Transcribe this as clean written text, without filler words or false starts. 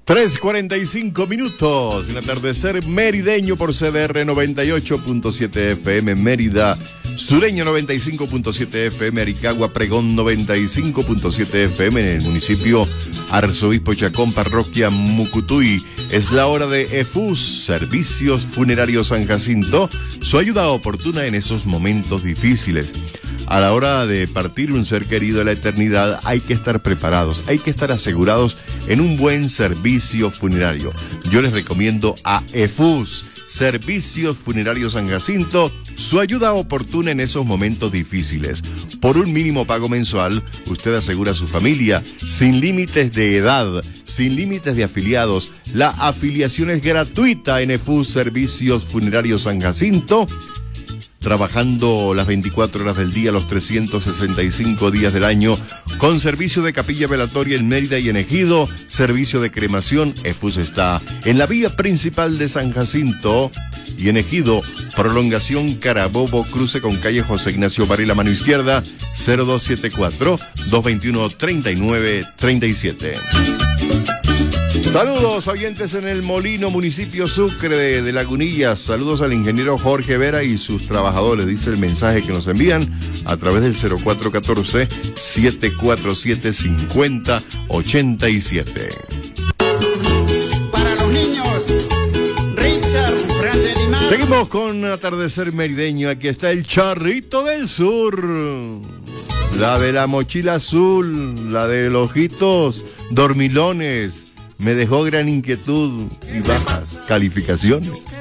3:45, el atardecer merideño por CDR 98.7 FM Mérida, Sureño 95.7 FM Aricagua, Pregón 95.7 FM en el municipio Arzobispo Chacón, parroquia Mucutuy. Es la hora de EFUS, Servicios Funerarios San Jacinto, su ayuda oportuna en esos momentos difíciles. A la hora de partir un ser querido a la eternidad hay que estar preparados, hay que estar asegurados en un buen servicio funerario. Yo les recomiendo a EFUS, Servicios Funerarios San Jacinto, su ayuda oportuna en esos momentos difíciles. Por un mínimo pago mensual, usted asegura a su familia, sin límites de edad, sin límites de afiliados. La afiliación es gratuita en EFUS, Servicios Funerarios San Jacinto, trabajando las 24 horas del día, los 365 días del año, con servicio de capilla velatoria en Mérida y en Ejido, servicio de cremación. EFUS está en la vía principal de San Jacinto y en Ejido, prolongación Carabobo, cruce con calle José Ignacio Varela, mano izquierda, 0274-221-3937. Saludos, oyentes en El Molino, municipio Sucre de Lagunillas. Saludos al ingeniero Jorge Vera y sus trabajadores, dice el mensaje que nos envían a través del 0414-747-5087. Para los niños, Richard Frangelimar. Seguimos con Atardecer Merideño. Aquí está el Charrito del Sur, la de la mochila azul, la de los ojitos dormilones. Me dejó gran inquietud y bajas calificaciones.